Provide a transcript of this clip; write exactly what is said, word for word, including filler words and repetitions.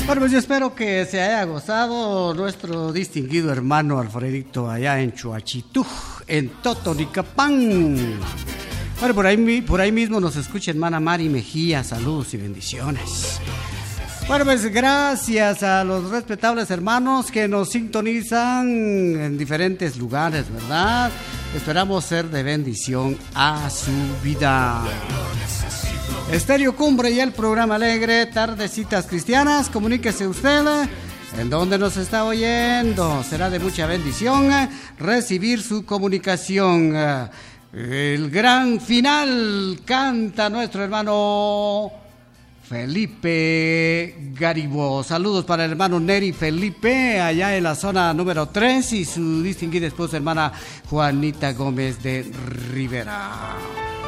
Bueno, pues yo espero que se haya gozado nuestro distinguido hermano Alfredito allá en Chuachituj, en Totonicapán. Bueno, por ahí, por ahí mismo nos escucha hermana Mari Mejía, saludos y bendiciones. Bueno, pues gracias a los respetables hermanos que nos sintonizan en diferentes lugares, ¿verdad? Esperamos ser de bendición a su vida. Estéreo Cumbre y el programa alegre, Tardecitas Cristianas, comuníquese usted en donde nos está oyendo. Será de mucha bendición recibir su comunicación. El gran final canta nuestro hermano Felipe Garibó. Saludos para el hermano Neri Felipe, allá en la zona número tres, y su distinguida esposa hermana Juanita Gómez de Rivera.